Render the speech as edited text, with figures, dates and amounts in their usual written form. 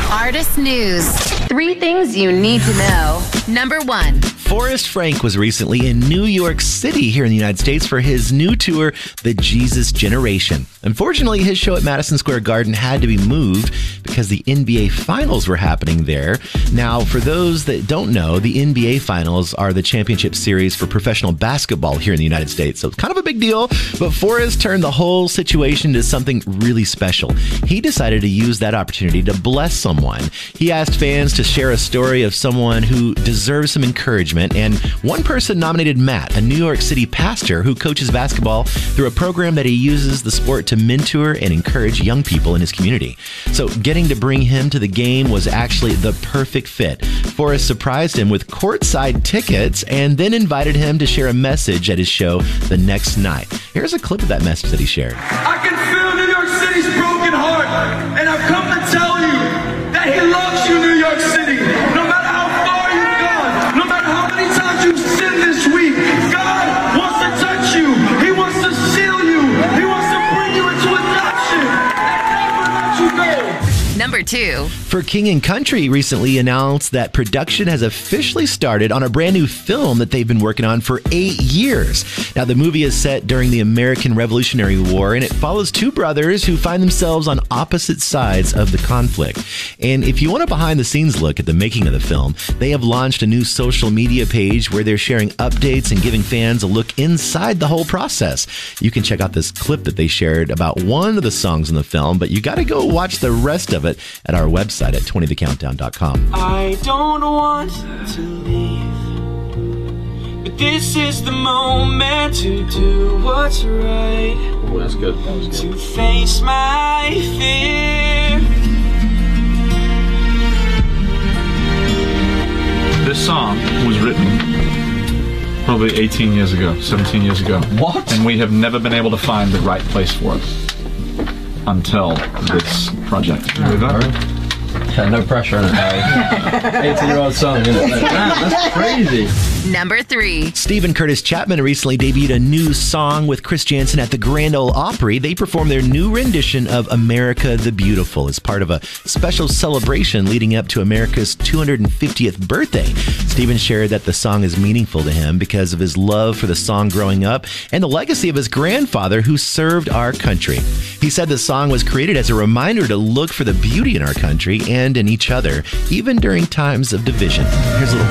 Artist News. 3 things you need to know. Number 1. Forrest Frank was recently in New York City here in the United States for his new tour, The Jesus Generation. Unfortunately, his show at Madison Square Garden had to be moved because the NBA Finals were happening there. Now, for those that don't know, the NBA Finals are the championship series for professional basketball here in the United States. So it's kind of a big deal, but Forrest turned the whole situation into something really special. He decided to use that opportunity to bless someone. He asked fans to share a story of someone who deserves some encouragement, and one person nominated Matt, a New York City pastor who coaches basketball through a program that he uses the sport to mentor and encourage young people in his community. So getting to bring him to the game was actually the perfect fit. Forrest surprised him with courtside tickets and then invited him to share a message at his show the next night. Here's a clip of that message that he shared. I can feel New York City's broken heart, and I've come to tell you that he loves you, New York City. No matter how far you've gone, no matter how many times you've sinned this week, God wants to touch you. He wants to seal you. He wants to bring you into adoption and never let you go. Number 2. For King & Country recently announced that production has officially started on a brand new film that they've been working on for 8 years. Now, the movie is set during the American Revolutionary War, and it follows 2 brothers who find themselves on opposite sides of the conflict. And if you want a behind-the-scenes look at the making of the film, they have launched a new social media page where they're sharing updates and giving fans a look inside the whole process. You can check out this clip that they shared about one of the songs in the film, but you got to go watch the rest of it at our website at 20thecountdown.com. I don't want to leave, but this is the moment to do what's right. Oh, that's good. That was good. To face my fear. This song was written probably 18 years ago, 17 years ago. What? And we have never been able to find the right place for it until this project. Yeah, no pressure on it, Harry. 18-year-old song, isn't it? Man, that's crazy. Number 3. Stephen Curtis Chapman recently debuted a new song with Chris Janson at the Grand Ole Opry. They performed their new rendition of America the Beautiful as part of a special celebration leading up to America's 250th birthday. Stephen shared that the song is meaningful to him because of his love for the song growing up and the legacy of his grandfather who served our country. He said the song was created as a reminder to look for the beauty in our country and in each other, even during times of division. Here's a little